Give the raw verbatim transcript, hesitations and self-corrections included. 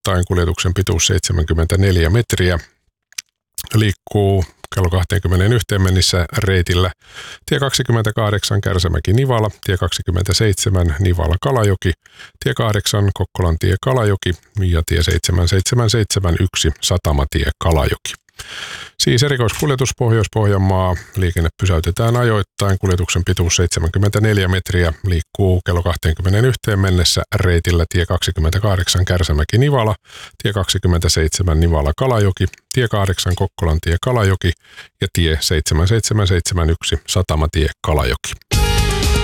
ajoittain, kuljetuksen pituus seitsemänkymmentäneljä metriä. Liikkuu kello kaksikymmentäyksi mennessä reitillä tie kaksikymmentäkahdeksan Kärsämäki-Nivala, tie kaksikymmentäseitsemän Nivala-Kalajoki, tie kahdeksan Kokkolantie Kalajoki ja tie seitsemän seitsemän seitsemän yksi Satamatie Kalajoki. Siis erikoiskuljetus Pohjois-Pohjanmaa. Liikenne pysäytetään ajoittain. Kuljetuksen pituus seitsemänkymmentäneljä metriä. Liikkuu kello kaksikymmentäyksi mennessä reitillä tie kaksikymmentäkahdeksan Kärsämäki-Nivala, tie kaksikymmentäseitsemän Nivala-Kalajoki, tie kahdeksan Kokkolantie Kalajoki ja tie seitsemän seitsemän seitsemän yksi Satamatie Kalajoki.